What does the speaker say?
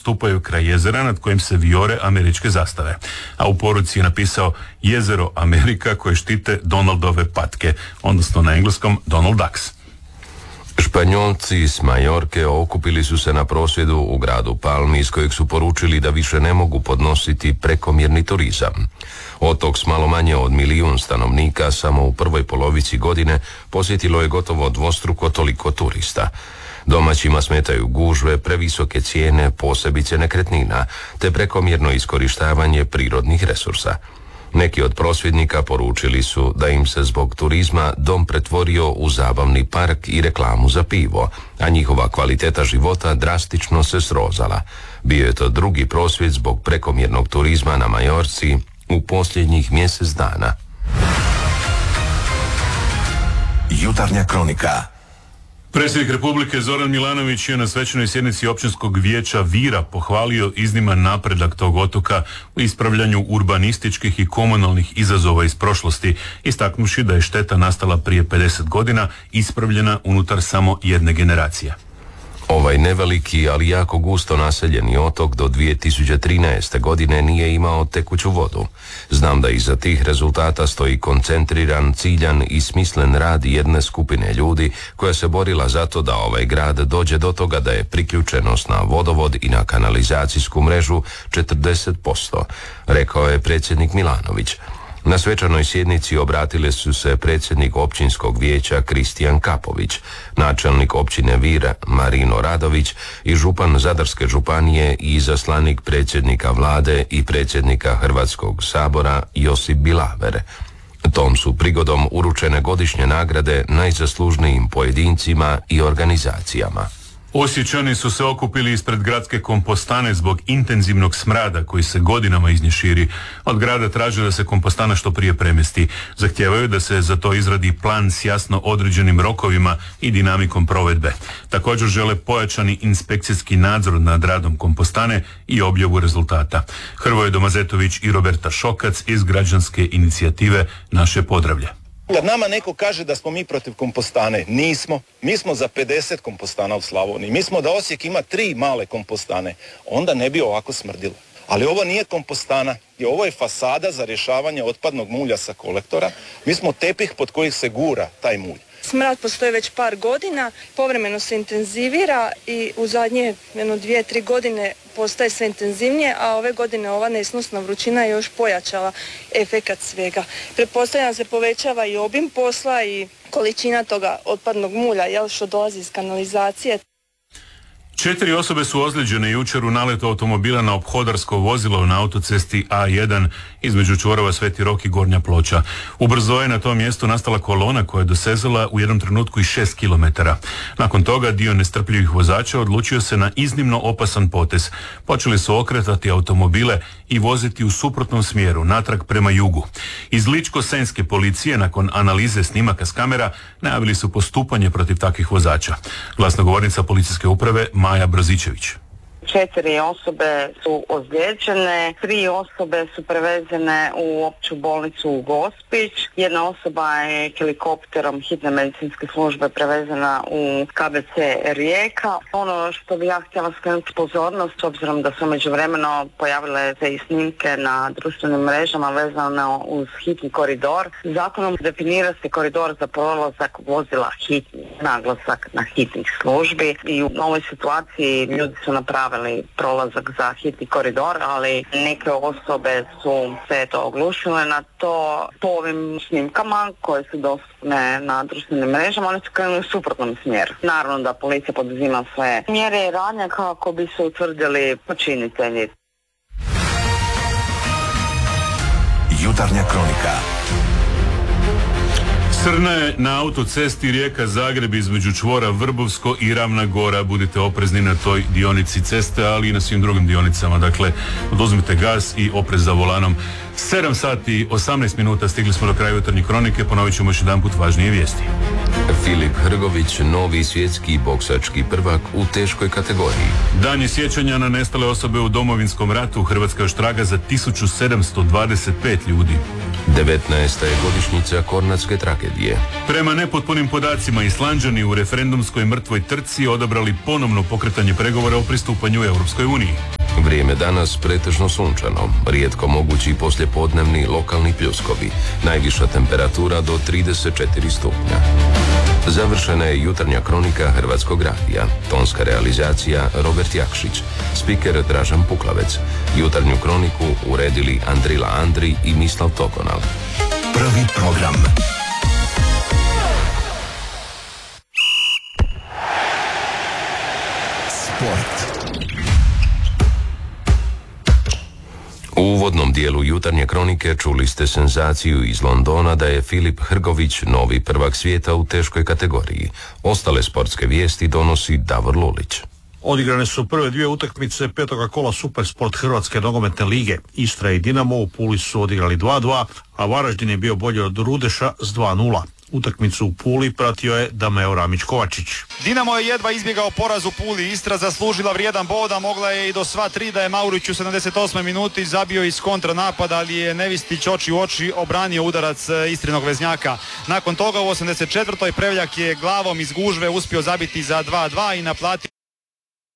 nastupaju kraj jezera nad kojim se vijore američke zastave. A u poruci je napisao jezero Amerika koje štite Donaldove patke, odnosno na engleskom Donald Ducks. Španjolci s Majorke okupili su se na prosvjedu u gradu Palmi iz kojeg su poručili da više ne mogu podnositi prekomjerni turizam. Otok s malo manje od 1 milijun stanovnika samo u prvoj polovici godine posjetilo je gotovo dvostruko toliko turista. Domaćima smetaju gužve, previsoke cijene, posebice nekretnina, te prekomjerno iskorištavanje prirodnih resursa. Neki od prosvjednika poručili su da im se zbog turizma dom pretvorio u zabavni park i reklamu za pivo, a njihova kvaliteta života drastično se srozala. Bio je to drugi prosvjed zbog prekomjernog turizma na Majorci u posljednjih mjesec dana. Jutarnja kronika. Predsjednik Republike Zoran Milanović je na svečanoj sjednici općinskog vijeća Vira pohvalio izniman napredak tog otoka u ispravljanju urbanističkih i komunalnih izazova iz prošlosti, istaknuši da je šteta nastala prije 50 godina ispravljena unutar samo jedne generacije. Ovaj neveliki, ali jako gusto naseljeni otok do 2013. godine nije imao tekuću vodu. Znam da iza tih rezultata stoji koncentriran, ciljan i smislen rad jedne skupine ljudi koja se borila za to da ovaj grad dođe do toga da je priključenost na vodovod i na kanalizacijsku mrežu 40%, rekao je predsjednik Milanović. Na svečanoj sjednici obratili su se predsjednik općinskog vijeća Kristijan Kapović, načelnik općine Vir Marino Radović i župan Zadarske županije i izaslanik predsjednika vlade i predsjednika Hrvatskog sabora Josip Bilaver. Tom su prigodom uručene godišnje nagrade najzaslužnijim pojedincima i organizacijama. Osječani su se okupili ispred gradske kompostane zbog intenzivnog smrada koji se godinama iz nje širi. Od grada traže da se kompostana što prije premjesti. Zahtijevaju da se za to izradi plan s jasno određenim rokovima i dinamikom provedbe. Također žele pojačani inspekcijski nadzor nad radom kompostane i objavu rezultata. Hrvoje Domazetović i Roberta Šokac iz građanske inicijative Naše Podravlje. Kad nama neko kaže da smo mi protiv kompostane, nismo. Mi smo za 50 kompostana u Slavoniji. Mi smo da Osijek ima 3 male kompostane. Onda ne bi ovako smrdilo. Ali ovo nije kompostana. I ovo je fasada za rješavanje otpadnog mulja sa kolektora. Mi smo tepih pod kojih se gura taj mulj. Smrad postoji već par godina, povremeno se intenzivira i u zadnje 2-3 godine postaje sve intenzivnije, a ove godine ova nesnosna vrućina je još pojačala efekat svega. Pretpostavljam se povećava i obim posla i količina toga otpadnog mulja, što dolazi iz kanalizacije. 4 osobe su ozlijeđene jučer u naletu automobila na ophodarsko vozilo na autocesti A1 između čvorova Sveti Rok i Gornja Ploča. Ubrzo je na tom mjestu nastala kolona koja je dosezala u jednom trenutku i 6 km. Nakon toga dio nestrpljivih vozača odlučio se na iznimno opasan potez. Počeli su okretati automobile i voziti u suprotnom smjeru, natrag prema jugu. Iz Ličko-senjske policije nakon analize snimaka s kamera najavili su postupanje protiv takvih vozača. Glasnogovornica policijske uprave Maja Brozičević. 4 osobe su ozlijeđene, 3 osobe su prevezene u opću bolnicu u Gospić, 1 osoba je helikopterom hitne medicinske službe prevezena u KBC Rijeka. Ono što bi ja htjela skrenuti pozornost, s obzirom da su međuvremeno pojavile se i snimke na društvenim mrežama vezano uz hitni koridor. Zakonom definira se koridor za prolazak vozila hitni, naglasak na hitnih službi i u ovoj situaciji ljudi su napravili prolazak za hitni koridor, ali neke osobe su se to oglušile na to. Po ovim snimkama koje su dostupne na društvenim mrežama, oni su krenuli u suprotnom smjeru. Naravno da policija poduzima sve mjere i radnje kako bi se utvrdili počinitelji. Jutarnja kronika. Crna je na autocesti Rijeka-Zagreb između čvora Vrbovsko i Ravna Gora. Budite oprezni na toj dionici ceste, ali i na svim drugim dionicama. Dakle, oduzmite gas i oprez za volanom. 7 sati i 18 minuta stigli smo do kraja jutarnje kronike. Ponovit ćemo još jedanput važnije vijesti. Filip Hrgović, novi svjetski boksački prvak u teškoj kategoriji. Dan je sjećanja na nestale osobe u Domovinskom ratu. Hrvatska još traga za 1725 ljudi. 19. je godišnjica Kornatske tragedije. Prema nepotpunim podacima, Islanđani u referendumskoj mrtvoj trci odabrali ponovno pokretanje pregovora o pristupanju Europskoj uniji. Vrijeme danas pretežno sunčano, rijetko mogući poslijepodnevni lokalni pljuskovi, najviša temperatura do 34 stupnja. Završena je jutarnja kronika Hrvatskog radija, tonska realizacija Robert Jakšić, spiker Dražan Puklavec, jutarnju kroniku uredili Andrila Andri i Mislav Tokonal. Prvi program. Sport. U uvodnom dijelu jutarnje kronike čuli ste senzaciju iz Londona da je Filip Hrgović novi prvak svijeta u teškoj kategoriji. Ostale sportske vijesti donosi Davor Lulić. Odigrane su prve dvije utakmice petoga kola Supersport Hrvatske nogometne lige. Istra i Dinamo u Puli su odigrali 2-2, a Varaždin je bio bolji od Rudeša s 2-0. Utakmicu u Puli pratio je Dameo Ramić-Kovačić. Dinamo je jedva izbjegao poraz u Puli. Istra zaslužila vrijedan bod, a mogla je i do sva tri da je Maurić u 78. minuti zabio iz kontranapada, ali je Nevistić oči u oči obranio udarac Istrinog veznjaka. Nakon toga u 84. Prevljak je glavom iz gužve uspio zabiti za 2-2 i naplatio